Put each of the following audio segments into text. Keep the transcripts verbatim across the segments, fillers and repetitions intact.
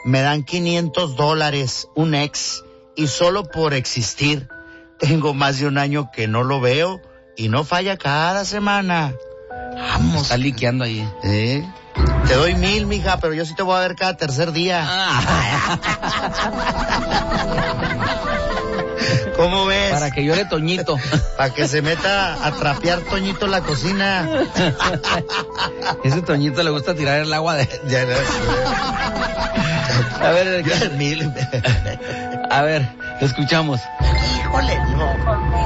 me dan quinientos dólares, un ex, y solo por existir, tengo más de un año que no lo veo y no falla cada semana. Vamos. Está liqueando ahí. ¿Eh? Te doy mil, mija, pero yo sí te voy a ver cada tercer día. Ah. ¿Cómo ves? Para que llore Toñito. Para que se meta a trapear Toñito en la cocina. Ese Toñito le gusta tirar el agua de... Ya, ya, a ver, mil. A ver, te escuchamos. Híjole, no.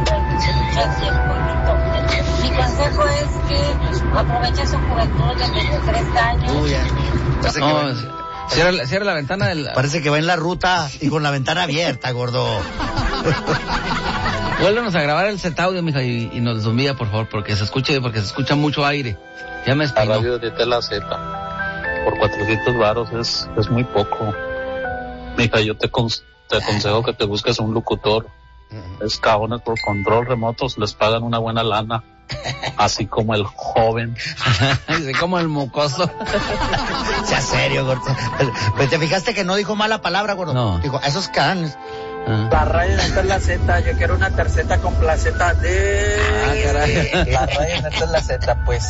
Mi consejo es que aproveche su juventud de veintitrés años. Uy, parece, no, que va, cierra, cierra la ventana del... Parece que va en la ruta y con la ventana abierta, gordo. Vuélvenos a grabar el set audio, mija, y, y nos envía, por favor, porque se escuche, porque se escucha mucho aire. Ya me espinó. La radio de Tela Z por cuatrocientos varos es, es muy poco. Mija, yo te, con, te aconsejo que te busques un locutor. Es cabones por control remotos, les pagan una buena lana. Así como el joven. Así como el mocoso. Sea serio, gordo. Pero te fijaste que no dijo mala palabra, gordo. No. Dijo, esos canes. Ah. La radio neta es la Z, yo quiero una terceta con placeta de... Ah, caray. La radio neta es la Z, pues...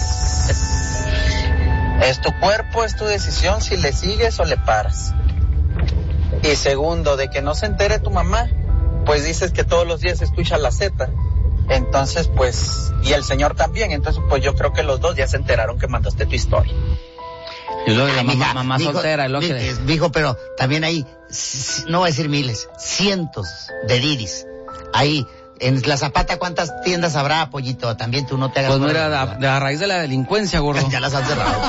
Es tu cuerpo, es tu decisión si le sigues o le paras. Y segundo, de que no se entere tu mamá, pues dices que todos los días escucha la Z. Entonces, pues... Y el señor también, entonces pues yo creo que los dos ya se enteraron que mandaste tu historia. Y luego la mamá, Mija, mamá dijo, soltera, lo que... Dijo, pero también hay, no voy a decir miles, cientos de Didis. Ahí, en La Zapata, ¿cuántas tiendas habrá, pollito? También tú no te hagas... Pues mira, de, de a raíz de la delincuencia, gordo. Ya las han cerrado.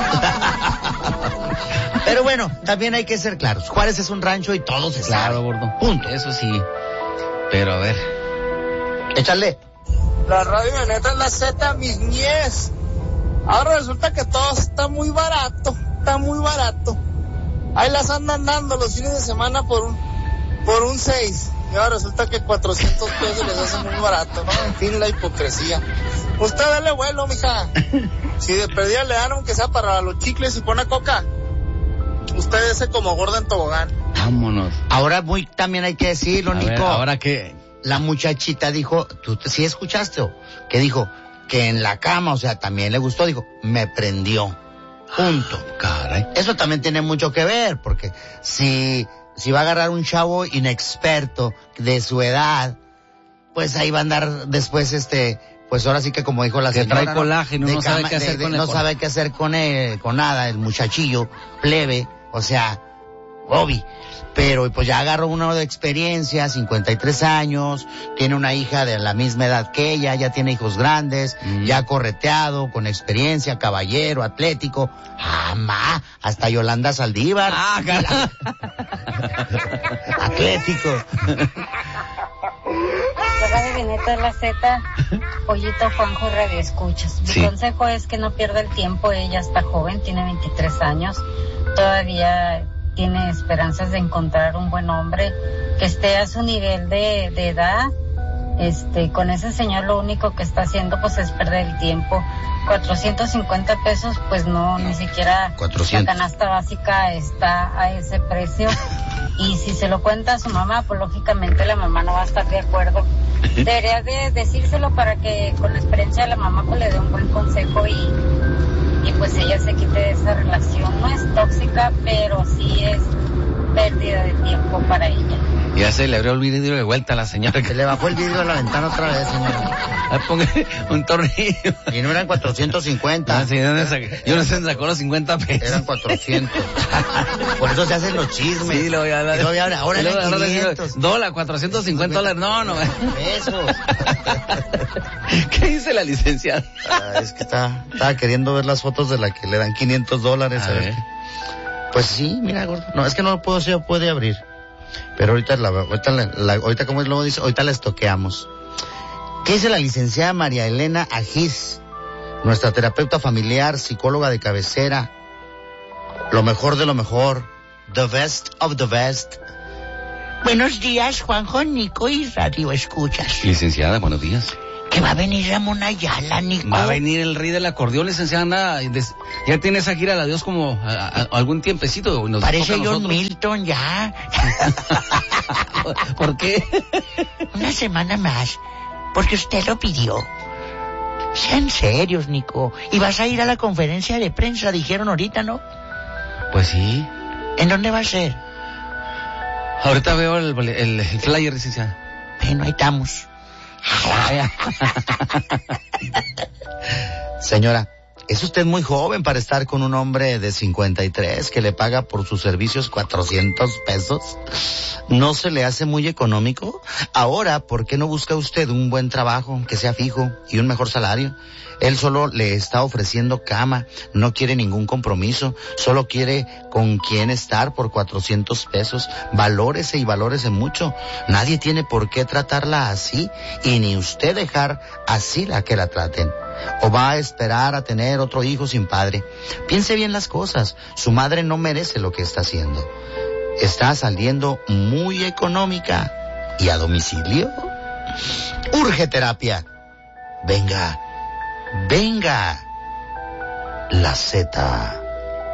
Pero bueno, también hay que ser claros. Juárez es un rancho y todo se claro, sabe. Gordo. Punto. Eso sí. Pero a ver. Échale. La radio de neta es la Z, mis ñes. Ahora resulta que todo está muy barato. Está muy barato. Ahí las andan dando los fines de semana por un por un seis. Y ahora resulta que cuatrocientos pesos les hace muy barato, ¿no? En fin, la hipocresía. Usted dale vuelo, mija. Si de perdida le dan aunque sea para los chicles y pone coca, usted ese como gorda en tobogán. Vámonos. Ahora muy también hay que decirlo, a Nico. Ver, ahora que la muchachita dijo, ¿tú sí escuchaste? O que dijo que en la cama, o sea, también le gustó, dijo, me prendió. Punto. Caray. Eso también tiene mucho que ver, porque si, si va a agarrar un chavo inexperto de su edad, pues ahí va a andar después este, pues ahora sí que como dijo la que señora, trae colágeno, ¿no? no sabe cama, qué hacer de, de, con no el sabe qué hacer con él, con nada, el muchachillo, plebe, o sea, Bobby. Pero pues ya agarró uno de experiencia, cincuenta y tres años, tiene una hija de la misma edad que ella, ya tiene hijos grandes, mm. ya correteado, con experiencia, caballero, atlético, ah, ma, hasta Yolanda Saldívar. Ah, caray. Atlético. La radio de neta es la Z, Pollito, Juanjo, Radio Escuchas. Mi sí. consejo es que no pierda el tiempo, ella está joven, tiene veintitrés años, todavía tiene esperanzas de encontrar un buen hombre que esté a su nivel de, de edad. Este, con ese señor lo único que está haciendo pues es perder el tiempo. cuatrocientos cincuenta pesos, pues no, ni siquiera cuatrocientos. La canasta básica está a ese precio. Y si se lo cuenta a su mamá, pues lógicamente la mamá no va a estar de acuerdo. Debería de decírselo para que con la experiencia de la mamá pues le dé un buen consejo y y pues ella se quite de esa relación. No es tóxica, pero sí es pérdida de tiempo para ella. Ya se le abrió el vidrio de vuelta a la señora. Se le bajó el vidrio de la ventana otra vez, señora. Ponga un tornillo. Y no eran cuatrocientos cincuenta. No, sí, ¿dónde saqué? Yo no sé dónde sacó los cincuenta pesos. Eran cuatrocientos. Por eso se hacen los chismes. Sí, lo voy a hablar. Lo voy a hablar. Ahora eran quinientos. Dólar, cuatrocientos cincuenta dólares. No, no. Pesos. ¿Qué dice la licenciada? Ah, es que está, estaba queriendo ver las fotos de la que le dan quinientos dólares. A, a ver. ver. Pues sí, mira, gordo. No, es que no lo puedo, se puede abrir. Pero ahorita, la, ahorita, la, la, ahorita como luego dice, ahorita la estoqueamos. ¿Qué dice la licenciada María Elena Ajiz, nuestra terapeuta familiar, psicóloga de cabecera? Lo mejor de lo mejor, the best of the best. Buenos días, Juanjo, Nico y Radio Escuchas. Licenciada, buenos días. Que va a venir Ramón Ayala, Nico. Va a venir el rey del acordeón, licenciada Ana. Ya tiene esa gira de adiós como a, a, a algún tiempecito. Nos Parece John Milton ya. ¿Por qué? Una semana más. Porque usted lo pidió. Sean serios, Nico. Y vas a ir a la conferencia de prensa, dijeron ahorita, ¿no? Pues sí. ¿En dónde va a ser? Ahorita veo el, el, el flyer, licenciada. Bueno, ahí estamos. Señora, es usted muy joven para estar con un hombre de cincuenta y tres que le paga por sus servicios cuatrocientos pesos. ¿No se le hace muy económico? Ahora, ¿por qué no busca usted un buen trabajo que sea fijo y un mejor salario? Él solo le está ofreciendo cama, no quiere ningún compromiso, solo quiere con quién estar por cuatrocientos pesos. Valórese y valórese mucho. Nadie tiene por qué tratarla así y ni usted dejar así la que la traten. O va a esperar a tener otro hijo sin padre. Piense bien las cosas. Su madre no merece lo que está haciendo. Está saliendo muy económica. ¿Y a domicilio? Urge terapia. Venga. Venga. La Z.